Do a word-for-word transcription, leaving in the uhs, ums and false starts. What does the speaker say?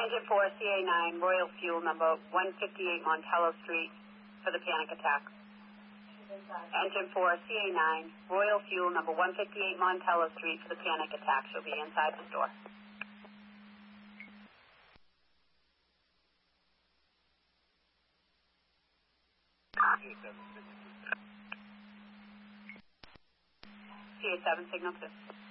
Engine four, C A nine, Royal Fuel, number one fifty-eight Montello Street for the panic attack. Engine four, C A nine, Royal Fuel, number one fifty-eight Montello Street for the panic attack. She'll be inside the store. C A seven, signal two.